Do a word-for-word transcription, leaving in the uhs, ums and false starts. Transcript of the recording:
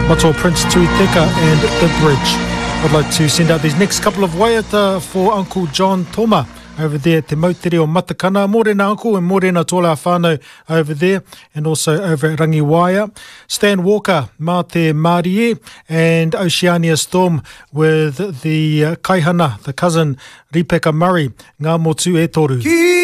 Matua Prince Tui Teka and The Bridge. I'd like to send out these next couple of waiata for Uncle John Toma over there at Te Mautere o Matakana. Mōrena uncle and mōrena tōla whānau over there, and also over at Rangiwaia. Stan Walker, mā te Mārie, and Oceania Storm with the uh, Kaihana, the cousin Ripeka Murray. Ngā motu e toru.